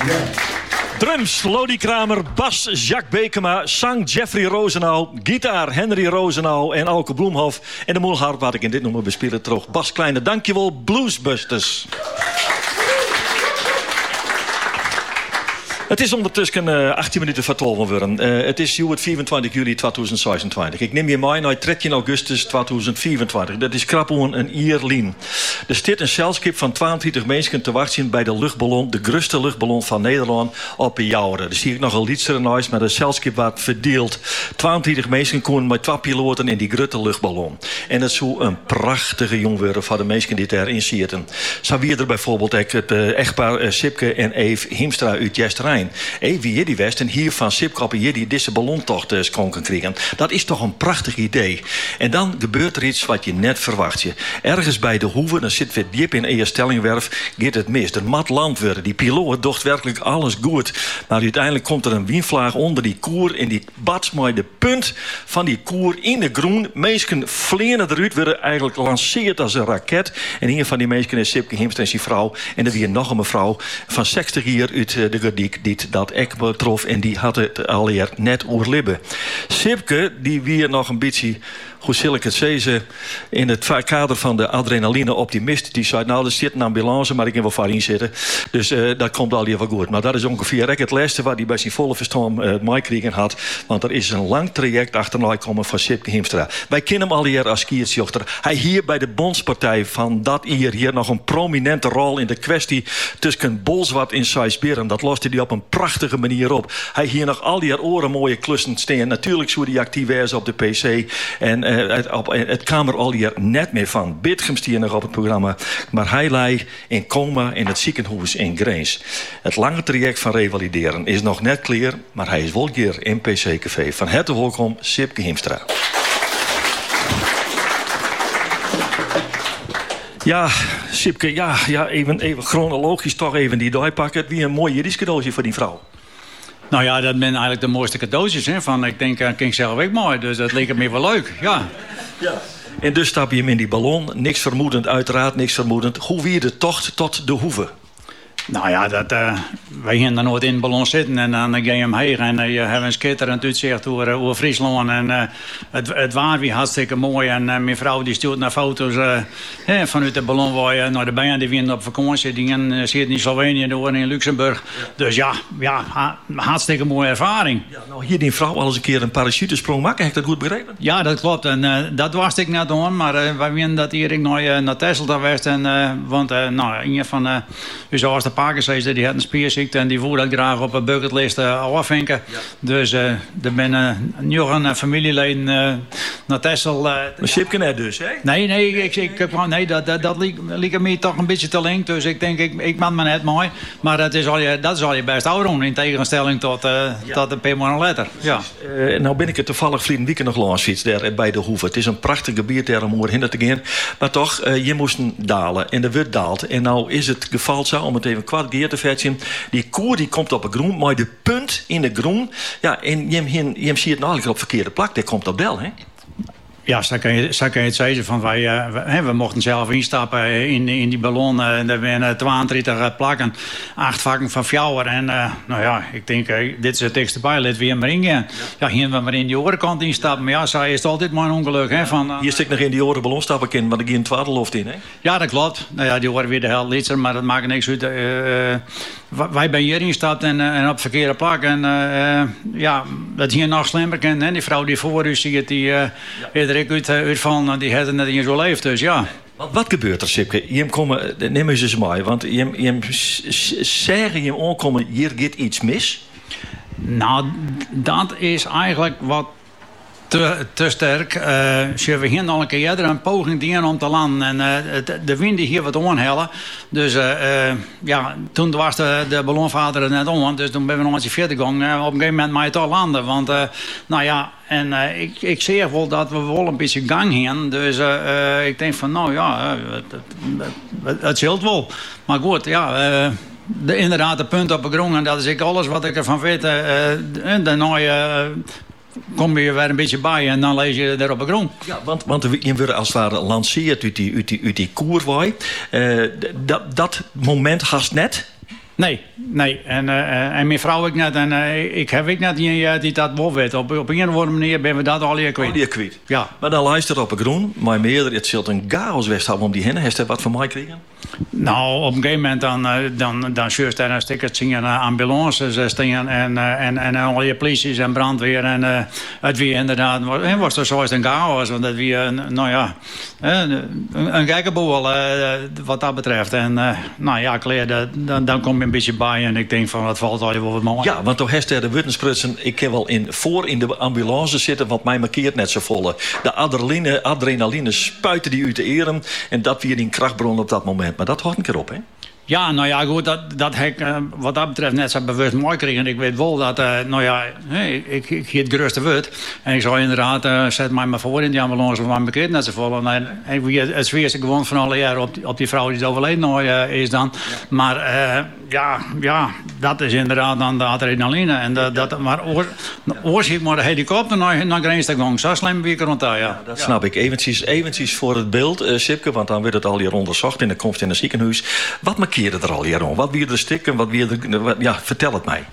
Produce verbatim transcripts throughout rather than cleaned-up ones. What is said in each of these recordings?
Drums, Lodi Kramer, bas, Jacques Bekema, zang Jeffrey Rosenau, gitaar Henry Rosenau en Alke Bloemhof. En de moelharp, wat ik in dit nummer bespelen terug. Bas Kleine, dankjewel, Bluesbusters. Het is ondertussen uh, achttien minuten voor twaalf geworden. Uh, het is vierentwintig juli tweeduizend zesentwintig. Ik neem je mee naar dertien augustus tweeduizend vierentwintig. Dat is krap een ierlien. Er staat een zeilschip van tweeëntwintig mensen te wachten bij de luchtballon, de grootste luchtballon van Nederland, op Jouren. Er zie ik nog een liedster huis, maar de zeilschip werd verdeeld. tweeëntwintig mensen konden met twee piloten in die grote luchtballon. En het zou een prachtige jong worden voor de mensen die daarin zitten. Zo wie er bijvoorbeeld het uh, echtpaar uh, Sipke en Eve Hiemstra uit Jesterijn. Hey, wie die west en hier van Sipkoppen hier die deze ballontocht uh, konken kriegen. Dat is toch een prachtig idee. En dan gebeurt er iets wat je net verwacht. Je. Ergens bij de hoeve, dan zit weer diep in Eerstellingwerf, gaat het mis. Er mat land worden. Die piloot docht werkelijk alles goed. Maar uiteindelijk komt er een wienvlaag onder die koer en die bats maar de punt van die koer in de groen. Meesken vleenen eruit, worden eigenlijk gelanceerd als een raket. En een van die meesken is Sipke Hiemstra en zijn vrouw. En er weer nog een mevrouw van zestig jaar uit uh, de Gordiek die dat ik betrof en die had het al hier net oerlibben. Sipke, die weer nog een beetje, hoe zal ik het zeggen, in het kader van de adrenaline optimist, die zei, nou, er zit een ambulance, maar ik kan wel voorin zitten. Dus uh, dat komt al hier wel goed. Maar dat is ongeveer het laatste wat hij bij zijn volle verstand uh, meekregen had. Want er is een lang traject achterna komen van Sipke Hiemstra. Wij kennen hem al hier als skiersjochter. Hij hier bij de bondspartij van dat hier, hier nog een prominente rol in de kwestie tussen Bolsward en Sijsberen. Dat loste hij op een prachtige manier op. Hij hier nog al die oren mooie klussen staan. Natuurlijk zou hij actief zijn op de P C. En uh, het, op, het kwam er al hier net meer van. Bitgem stier nog op het programma. Maar hij lei in coma in het ziekenhuis in Greens. Het lange traject van revalideren is nog net klaar. Maar hij is wel hier in P C-café. Van harte welkom, Sipke Hiemstra. Ja, Sipke, ja, ja even, even chronologisch toch even die dooi pakken. Wie een mooi Jiddisch cadeautje voor die vrouw. Nou ja, dat zijn eigenlijk de mooiste cadeautjes. Hè? Van, ik denk, dat kan ik zelf ook mooi. Dus dat leek me wel leuk, ja. Ja. En dus stap je hem in die ballon. Niks vermoedend, uiteraard niks vermoedend. Hoe wie de tocht tot de hoeve? Nou ja, dat, uh, wij gingen dan nooit in de ballon zitten en dan uh, ga je hem heen en uh, je hebt een schitterend uitzicht over, uh, over Friesland. En uh, het, het was weer hartstikke mooi. En uh, mijn vrouw die stuurt naar foto's uh, hè, vanuit de ballon waar je naar de band die winnen op vakantie. Die gaan, uh, zitten in Slovenië, door in Luxemburg. Ja. Dus ja, ja ha, hartstikke mooie ervaring. Ja, nou, hier die vrouw al eens een keer een parachutesprong maken, heb ik dat goed begrepen? Ja, dat klopt. En uh, dat was ik net aan, maar uh, wij winnen dat hier ik naar, uh, naar Texel geweest. En uh, want uh, nou, een van uh, zoals de Parkinson, die had een spierziekte en die voelde dat graag op een bucketlist uh, afvinken. Ja. Dus uh, er ben uh, nog een uh, familieleden uh, naar Texel. Uh, maar Sipke net dus, hè? Nee, nee, ik, ik, ik, nee dat, dat, dat liep me toch een beetje te link. Dus ik denk, ik, ik ben me net mooi. Maar dat is al je, dat is al je best oud in tegenstelling tot, uh, ja. tot een paar maanden later. Ja. Uh, nou ben ik er toevallig vliegen weekend nog langs fiets daar bij de Hoeve. Het is een prachtig gebied daar om over te gaan. Maar toch, uh, je moest dalen en de wut daalt. En nou is het geval zo, om het even kwart geer te vetjen. Die koer die komt op een groen, maar de punt in de groen. Ja, en je, je, je ziet het nou op verkeerde plak. Dat komt op bel, hè? Ja, zo kan je, zo kan je het zeggen. Van wij, uh, we, we mochten zelf instappen in, in die ballon. Uh, er zijn tweeëntwintig plakken, acht vakken van fjouwer. En uh, nou ja, ik denk, uh, dit is het tekst erbij, laten we hier maar ingaan. Ja, hier we maar in die orenkant instappen. Maar ja, zo is het altijd maar een ongeluk. Hè, van, uh, hier stik nog in die oren ballon stappen in, want ik hier een twaardeloft in, hè? Ja, dat klopt. Nou ja, die horen weer de hel litser, maar dat maakt niks uit. Uh, uh, wij zijn hier instapt en, uh, en op verkeerde plak. En uh, ja, dat hier nog slimmer kan. Hè? Die vrouw die voor u ziet, die uh, ja. Uit, uit, uitvallen, die had het net in zo leeft, dus ja. Wat, wat gebeurt er, Sipke? Je komen, neem eens eens mee, want je, je zeggen je aankomen, hier gaat iets mis. Nou, dat is eigenlijk wat te, te sterk. Uh, ze we hier al een keer een poging die om te landen en uh, de, de wind die hier wat onhellen. Dus uh, uh, ja, toen was de, de ballonvader er net om, dus toen ben we nog eens verder gegaan. Uh, op een gegeven moment mag je toch landen, want uh, nou ja. En uh, ik, ik zie wel dat we wel een beetje gang hebben. Dus uh, uh, ik denk van, nou ja, uh, het, het, het, het scheelt wel. Maar goed, ja, uh, de, inderdaad, de punt op de grond. En dat is ik alles wat ik ervan weet. Uh, en daarna uh, kom je weer een beetje bij en dan lees je er op de grond. Ja, want, want je wordt als het ware gelanceerd uit die, uit die, uit die koerwaai. Uh, dat, dat moment haast net. Nee, nee. En, uh, en mijn vrouw ik net. En uh, ik heb ik net die, die dat wel weet. Op, op een of andere manier ben we dat al hier kwijt. Al hier kwijt. Ja. Maar dan luistert op een groen. Maar meerder, het zult een chaos west hebben om die heen. Heeft hij wat van mij kregen? Nou, op een gegeven moment dan, uh, dan, dan zuurst er een stukje zien uh, ambulances staan en, uh, en, en al je polities en brandweer. En uh, het wie inderdaad, het was dus zoals een chaos. Want het wie, uh, nou ja, uh, een, een gekke boel uh, wat dat betreft. En uh, nou ja, Claire, dat, dan, dan kom je een beetje bij en ik denk van, wat valt al je wel wat mooi. Ja, want toch heeft er de wittensprutsen, ik kan wel in, voor in de ambulance zitten, want mij markeert net zo volle. De adrenaline, adrenaline spuiten die uit de eren en dat weer die krachtbron op dat moment. Maar dat houdt een keer op, hè? Ja, nou ja, goed, dat, dat heb ik uh, wat dat betreft net zo bewust mooi kregen. Ik weet wel dat, uh, nou ja, ik, ik, ik hier het grootste woord. En ik zou inderdaad, uh, zet mij maar voor in die ambulance, want mijn bekend net zo vol. En, en het zweerste gewoon van alle jaren op die, op die vrouw die is overleden nou, uh, is dan. Ja. Maar uh, ja, ja, dat is inderdaad dan de adrenaline. En de, dat, maar oorschiet maar de helikopter naar, naar Grenstegong. Zo slim wie ik rond daar, ja. Ja, dat snap ik. Eventjes, eventjes voor het beeld, uh, Sipke, want dan wordt het al hier onderzocht in de komst in het ziekenhuis. Wat markeerde er al hier om? Wat weer de stikken? Wat weer de, ja, vertel het mij.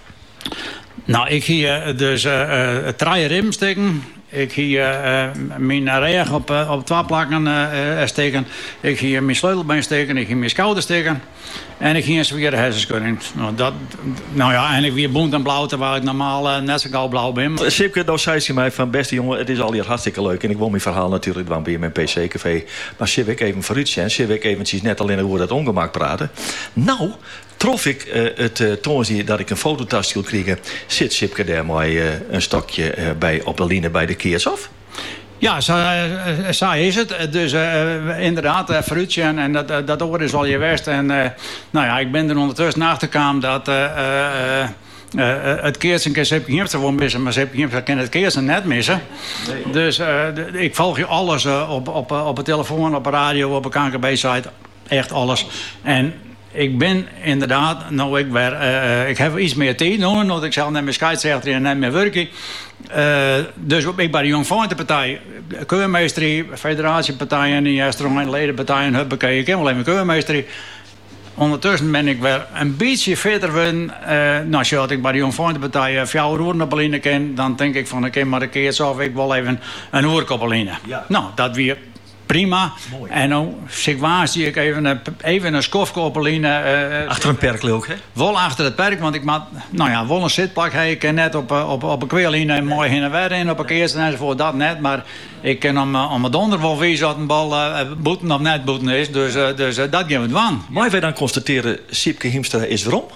Nou, ik hier dus uh, uh, drie remstikken. Ik hier uh, mijn reg op, uh, op twee plakken uh, uh, steken. Ik hier mijn sleutelbeen steken. Ik hier mijn schouder steken. En ik ging een zware hersenschudding. Nou, dat, nou ja, en ik weer boont en blauw, terwijl ik normaal uh, net zo gauw blauw ben. Sipke, nou zei ze mij van, beste jongen, het is al hier hartstikke leuk. En ik wil mijn verhaal natuurlijk dan bij mijn P C-café. Maar zit ik even vooruit zijn, zit ik eventjes net alleen over dat ongemak praten. Nou, trof ik uh, het uh, toonzie dat ik een fototas wil krijgen. Zit Sipke daar maar uh, een stokje uh, bij, op de line bij de keers af? Ja, zo, uh, zo is het. Dus uh, inderdaad, uh, fruitje en, en dat, uh, dat oor is al je west. En uh, nou ja, ik ben er ondertussen achtergekomen dat uh, uh, uh, het keersen kan ze gewoon missen, maar ze kan het keersen net missen. Nee. Dus uh, de, ik volg je alles uh, op, op, op de telefoon, op de radio, op een K N K B-site. Echt alles. En ik ben inderdaad, nou ik, weer, uh, ik heb iets meer tijd nodig, want ik zelf net mijn scheidsrechter en net meer werken. Uh, dus ik bij de Jongvolkenpartij, keurmeester, federatiepartijen, en ledenpartijen, huppakee, ik heb wel even keurmeester. Ondertussen ben ik weer een beetje verder geworden. Uh, nou, als ik bij de Jongvolkenpartij uh, vier roeren op Berlijn ken, dan denk ik van, ik ken maar een keer zo of ik wel even een oer op Berlijn. Ja. Nou, dat weer. Prima. Mooi. En dan zie ik even een, even een skofkoppeline. Uh, achter een perk ook, hè? Wel achter het perk, want ik maak, nou ja, wel een zitplak. Hey, ik ken net op, op, op een kweeline mooi heen en weer in op een keerst enzovoort, dat net. Maar ik ken om, om mijn donder wel wie dat een bal uh, boeten of net boeten is. Dus, uh, dus uh, dat gaan we doen. Maar wij dan constateren, Sipke Hiemstra is waarom?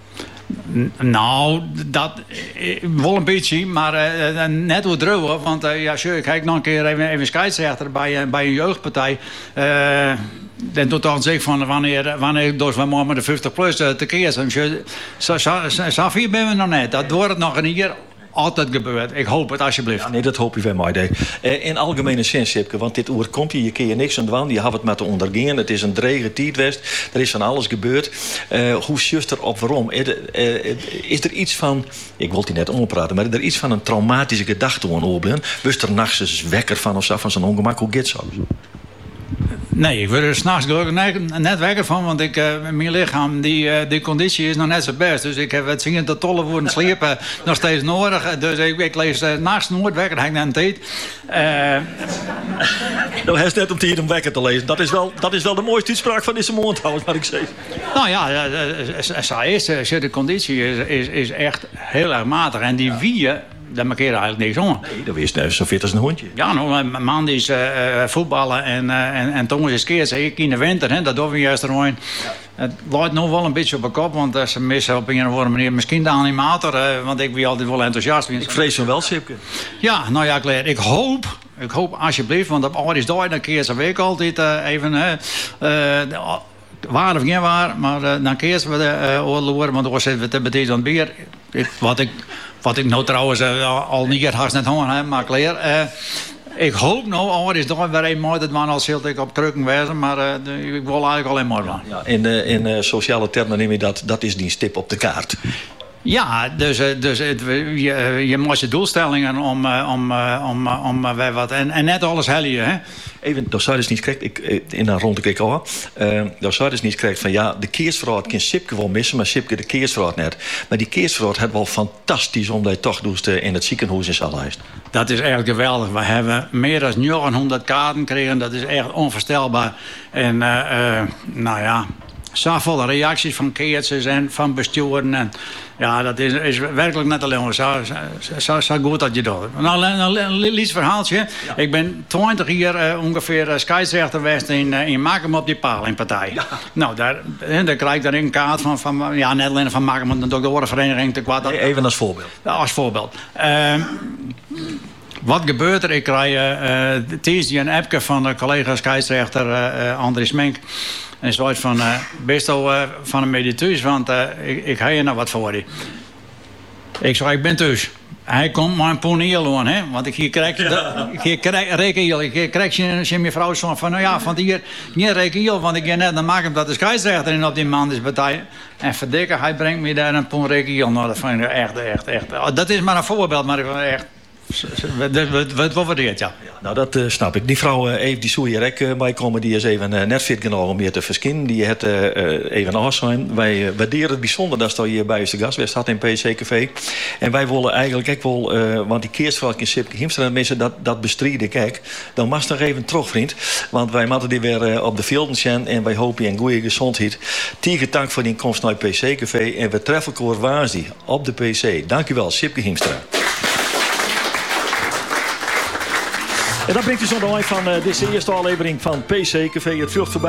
Nou, dat wel een beetje, maar uh, net wat droger. Want uh, ja, sure, ik kijk nog een keer even, even scheidsrechter bij, uh, bij een jeugdpartij. Uh, en toen dacht ik van wanneer, wanneer dus we maar met de vijftig plus uh, te keer zijn. Zo, zo, zo, zo vier ben we nog net. Dat wordt het nog een jaar. Altijd gebeurt. Ik hoop het alsjeblieft. Ja, nee, dat hoop je van mij. Uh, in algemene zin, Sipke, want dit oer komt hier, je kun je niks aan doen. Je hebt het met te ondergaan. Het is een drege tijdwest. Er is van alles gebeurd. Uh, hoe just er op waarom? Uh, uh, is er iets van, ik wil die net ompraten, maar is er iets van een traumatische gedachte aan Oorblin? Wist er nachts eens wekker van of zo, van zo'n ongemak? Hoe gaat zo? Nee, ik word er s'nachts gelukkig net wekker van, want ik, uh, mijn lichaam, die, uh, die conditie is nog net zo best. Dus ik heb het zingen tot tolle worden sliepen nog steeds nodig. Dus ik, ik lees uh, nachts nooit wekker, heb ik net een tijd. Uh, nou, hij is net om hier om wekker te lezen. Dat is wel, dat is wel de mooiste uitspraak van deze mond, wat ik zeg. Nou ja, zo is de conditie is, is, is echt heel erg matig. En die ja. Wieën, daar markeert eigenlijk niks om. Nee, dat is uh, zo fit als een hondje. Ja, nou, mijn man is uh, voetballen en, uh, en, en Thomas is keer. Ik in de winter, hè, dat doen we juist erin. Ja. Het loopt nog wel een beetje op mijn kop, want uh, ze missen op een of andere manier misschien de animator. Uh, want ik ben altijd wel enthousiast. Ik vrees van wel, Sipke. Ja, nou ja, Claire, ik hoop, ik hoop alsjeblieft, want op Aris Dooi, dan keer ze week altijd uh, even... Uh, uh, waar of geen waar, maar uh, dan keer ze we de uh, oorloer, want dan zitten we te betezen aan het bier. Ik, wat ik... Wat ik nou trouwens uh, al niet het hardst net hoor, maar Claire. Uh, ik hoop nou, oh, is toch weer een mooi dat man als zult ik op krukken wezen, maar uh, de, ik wil eigenlijk alleen maar van. Ja, in uh, in uh, sociale termen neem je dat, dat is die stip op de kaart. Ja, dus, dus het, je, je moet je doelstellingen om, om, om, om, om wat. En, en net alles helden, hè? Even, dat zou dus niet krijgt. Ik in een ronde kijk al. Uh, dat zou dus niet krijgt van ja, de keersverhaal kan Sipke wel missen, maar Sipke de keersverhaal net. Maar die keersverhaal had wel fantastisch om dat toch doest in het ziekenhuis in Zallijst. Dat is echt geweldig. We hebben meer dan negenhonderd kaarten gekregen. Dat is echt onvoorstelbaar. En uh, uh, nou ja, zoveel reacties van keertjes en van besturen. En ja, dat is, is werkelijk net alleen zo, zo, zo goed dat je doet. Nou, een, een lief verhaaltje. Ja. Ik ben twintig jaar uh, ongeveer uh, scheidsrechter geweest in, uh, in Makem op die Palingpartij. Ja. Nou, daar, daar krijg ik daar een kaart van, van ja, net alleen van Makem, maar ook de woordenvereniging te kwaad. Nee, even als voorbeeld. Als voorbeeld. Uh, Wat gebeurt er? Ik krijg uh, Tiesje een appje van de collega scheidsrechter uh, uh, Andries Menk. En hij zei van, uh, best wel uh, van een beetje thuis, want uh, ik, ik ga je nou wat voor je. Ik zei, ik ben thuis. Hij komt maar een poniel aan, hè? Want ik hier krijg ja. ik krijg rekenhiel. Ik krijg je mijn vrouw zo van, nou ja, van hier niet rekenhiel, want ik ga net dan maken dat de scheidsrechter in op die man is partij. En verdikken, hij brengt me daar een pon rekenhiel. Nou, dat vind ik echt, echt, echt. Dat is maar een voorbeeld, maar ik vind echt. Wat waardeert, ja. ja. Nou, dat uh, snap ik. Die vrouw uh, even die zou hier ook uh, bij komen. Die is even uh, net fit genoeg om hier te verskinnen. Die het uh, uh, even af zijn. Wij uh, waarderen het bijzonder dat je hier bij ons de gast had in P C Café. En wij willen eigenlijk ook wel, uh, want die keersvrouw in Sipke Hiemstra mensen dat, dat bestrijden. Kijk, dan mag nog even terug, vriend. Want wij moeten die weer uh, op de velden zijn. En wij hopen een goede gezondheid. Tegen dank voor die komst naar P C Café. En we treffen elkaar waasdie op de P C. Dank u wel, Sipke Hiemstra. En dat brengt u zo de lijn van uh, deze eerste aflevering van P C Café. Het vlucht voorbij.